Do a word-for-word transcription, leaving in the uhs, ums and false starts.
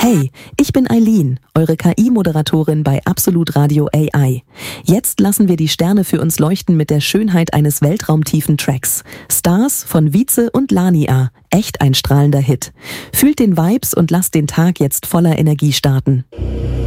Hey, ich bin Eileen, eure K I-Moderatorin bei Absolut Radio A I. Jetzt lassen wir die Sterne für uns leuchten mit der Schönheit eines weltraumtiefen Tracks. Stars von Vize und Lania. Echt ein strahlender Hit. Fühlt den Vibes und lasst den Tag jetzt voller Energie starten.